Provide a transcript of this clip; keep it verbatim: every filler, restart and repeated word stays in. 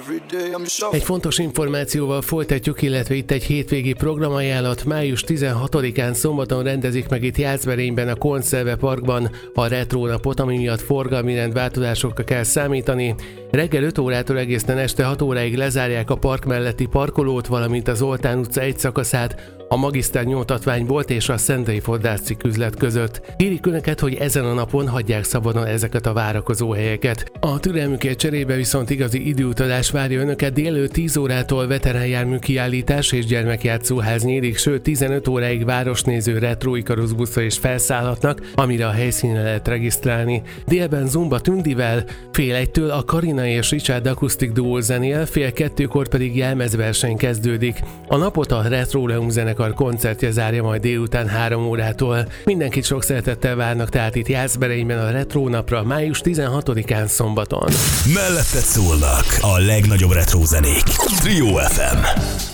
Egy fontos információval folytatjuk, illetve itt egy hétvégi programajánlat. május tizenhatodikán szombaton rendezik meg itt Jászberényben a Konszerve Parkban a Retro napot, ami miatt forgalmi rendváltozásokra kell számítani. Reggel öt órától egészen este hat óráig lezárják a park melletti parkolót, valamint az Zoltán utca egy szakaszát, a Magiszter nyomtatványbolt és a Szentei Fodrászcikk üzlet között. Kérjük Önöket, hogy ezen a napon hagyják szabadon ezeket a várakozó helyeket. A türelmükért cserébe viszont igazi időutazás várja Önöket. Délelőtt tíz órától veteránjármű kiállítás és gyermekjátszóház nyílik, sőt tizenöt óráig városnéző retro ikaruszbuszra is felszállhatnak, amire a helyszínen lehet regisztrálni. Délben Zumba Tündivel, fél egytől a Karina és Richard akusztik duó zenél, fél kettőkor pedig jelmezverseny kezdődik. A napot a Retroleum zenekar koncertje zárja majd délután három órától. Mindenkit sok szeretettel várnak tehát itt Jászberényben a Retro napra május tizenhatodikán szombaton. Melletted szólnak a legnagyobb retro zenék. Trio ef em.